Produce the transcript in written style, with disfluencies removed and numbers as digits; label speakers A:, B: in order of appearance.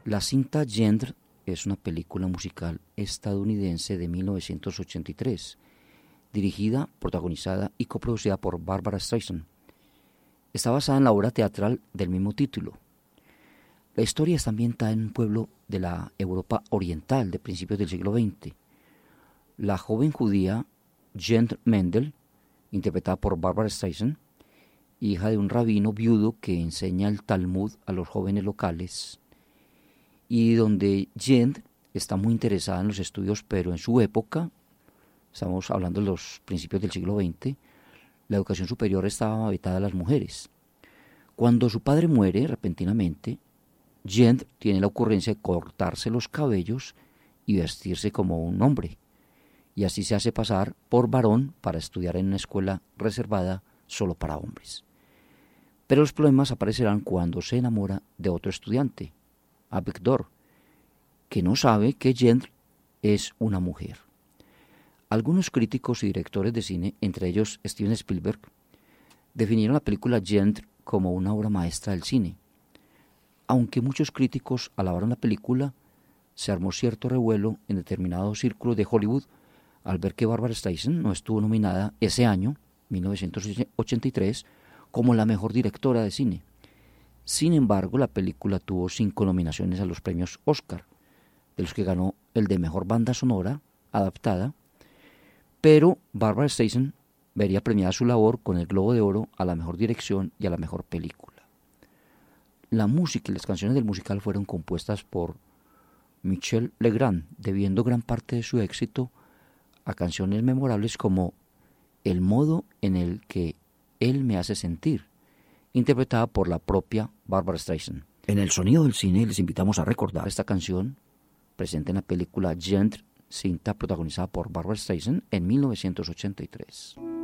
A: La cinta Gendre es una película musical estadounidense de 1983, dirigida, protagonizada y coproducida por Barbra Streisand. Está basada en la obra teatral del mismo título. La historia está ambientada en un pueblo de la Europa oriental de principios del siglo XX. La joven judía Gendre Mendel, interpretada por Barbra Streisand, hija de un rabino viudo que enseña el Talmud a los jóvenes locales, y donde Gendre está muy interesada en los estudios, pero en su época, estamos hablando de los principios del siglo XX, la educación superior estaba vetada a las mujeres. Cuando su padre muere repentinamente, Gendre tiene la ocurrencia de cortarse los cabellos y vestirse como un hombre, y así se hace pasar por varón para estudiar en una escuela reservada solo para hombres. Pero los problemas aparecerán cuando se enamora de otro estudiante, Avigdor, que no sabe que Gendre es una mujer. Algunos críticos y directores de cine, entre ellos Steven Spielberg, definieron la película Gendre como una obra maestra del cine. Aunque muchos críticos alabaron la película, se armó cierto revuelo en determinados círculos de Hollywood al ver que Barbra Streisand no estuvo nominada ese año, 1983, como la mejor directora de cine. Sin embargo, la película tuvo 5 nominaciones a los premios Oscar, de los que ganó el de Mejor Banda Sonora Adaptada, pero Barbra Streisand vería premiada su labor con el Globo de Oro a la Mejor Dirección y a la Mejor Película. La música y las canciones del musical fueron compuestas por Michel Legrand, debiendo gran parte de su éxito a canciones memorables como El modo en el que él me hace sentir, interpretada por la propia Barbra Streisand. En el sonido del cine les invitamos a recordar esta canción presente en la película Gendre, cinta protagonizada por Barbra Streisand en 1983.